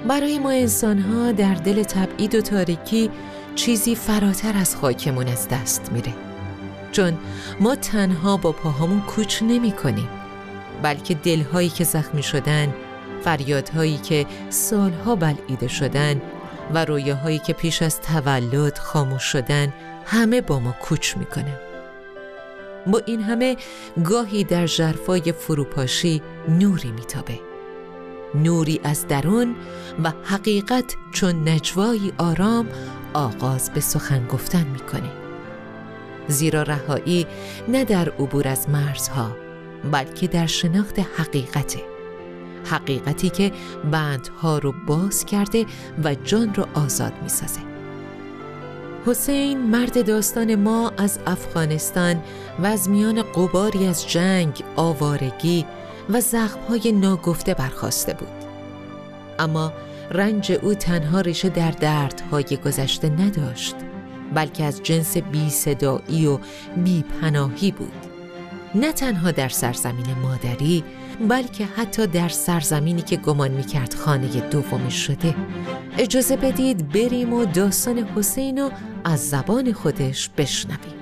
برای ما انسان‌ها در دل تبعید و تاریکی چیزی فراتر از خاکمون از دست میره، چون ما تنها با پاهامون کوچ نمی کنیم، بلکه دلهایی که زخمی شدن، فریادهایی که سالها بلعیده شدن و رویاهایی که پیش از تولد خاموش شدن، همه با ما کوچ میکنن. با این همه گاهی در ژرفای فروپاشی نوری میتابه، نوری از درون و حقیقت چون نجوایی آرام آغاز به سخن گفتن میکنه. زیرا رهایی نه در عبور از مرزها، بلکه در شناخت حقیقته، حقیقتی که بندها رو باز کرده و جان رو آزاد میسازه. حسین، مرد داستان ما، از افغانستان و از میان غباری از جنگ، آوارگی و زخم‌های ناگفته برخاسته بود. اما رنج او تنها ریشه در دردهای گذشته نداشت، بلکه از جنس بی صدایی و بی پناهی بود. نه تنها در سرزمین مادری، بلکه حتی در سرزمینی که گمان می‌کرد خانه دومش شده. اجازه بدید بریم و داستان حسین رو از زبان خودش بشنویم.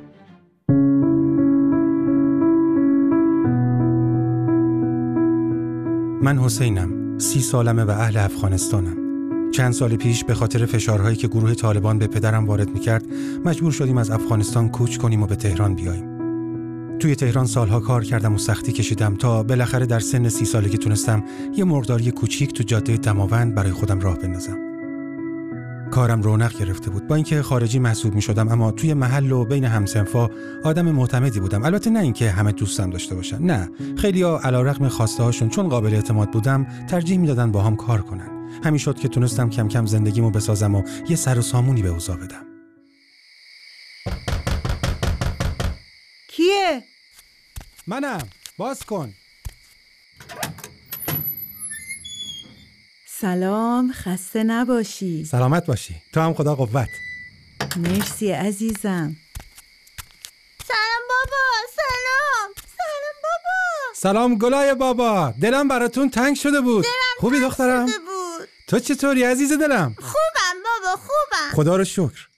من حسینم، 30 سالمه و اهل افغانستانم. چند سال پیش به خاطر فشارهایی که گروه طالبان به پدرم وارد می‌کرد، مجبور شدیم از افغانستان کوچ کنیم و به تهران بیاییم. توی تهران سالها کار کردم و سختی کشیدم تا بالاخره در سن 30 سالگی تونستم یه مرغداری کوچیک تو جاده دماوند برای خودم راه بندازم. کارم رونق گرفته بود، با اینکه خارجی محسوب می‌شدم، اما توی محل و بین همسنفا آدم معتمدی بودم. البته نه اینکه همه دوستم داشته باشن، نه، خیلی‌ها علیرغم خواسته‌هاشون چون قابل اعتماد بودم ترجیح میدادن باهام کار کنن. همین شد که تونستم کم کم زندگیمو بسازم و یه سر و سامونی به اوضاع بدم. کیه؟ منم. باز کن. سلام، خسته نباشی. سلامت باشی. تو هم خدا قوت. مرسی عزیزم. سلام بابا. سلام بابا. سلام گلای بابا. دلم براتون تنگ شده بود. خوبی دخترم؟ شده بود. تو چطوری عزیز دلم؟ خوبم بابا، خوبم. خدا رو شکر.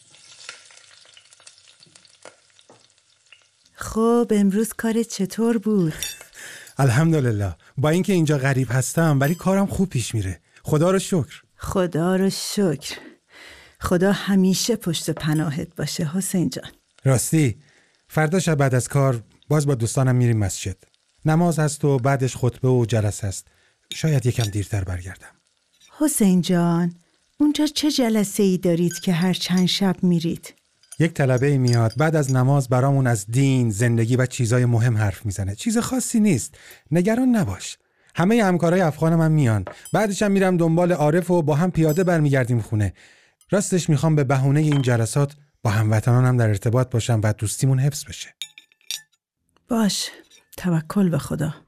خب امروز کارت چطور بود؟ الحمدلله. با اینکه اینجا غریب هستم ولی کارم خوب پیش میره. خدا رو شکر. خدا رو شکر. خدا همیشه پشت پناهت باشه حسین جان. راستی فردا شب بعد از کار باز با دوستانم میریم مسجد. نماز هست و بعدش خطبه و جلسه هست. شاید یکم دیرتر برگردم. حسین جان، اونجا چه جلسه ای دارید که هر چند شب میرید؟ یک طلبه میاد بعد از نماز برامون از دین، زندگی و چیزای مهم حرف میزنه. چیز خاصی نیست، نگران نباش. همه همکارای افغان من میان. بعدش هم میرم دنبال عارف و با هم پیاده برمیگردیم خونه. راستش میخوام به بهونه این جلسات با هموطنانم در ارتباط باشم و دوستیمون حفظ بشه. باش، توکل به خدا.